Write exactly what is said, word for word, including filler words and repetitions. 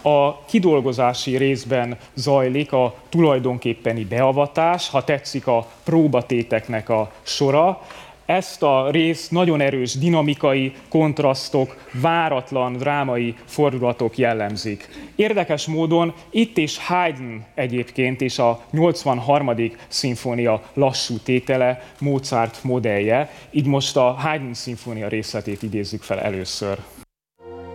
A kidolgozási részben zajlik a tulajdonképpeni beavatás, ha tetszik a próbatéteknek a sora. Ezt a részt nagyon erős dinamikai kontrasztok, váratlan drámai fordulatok jellemzik. Érdekes módon itt is Haydn egyébként és a nyolcvanharmadik szimfónia lassú tétele, Mozart modellje, így most a Haydn szimfónia részletét idézzük fel először.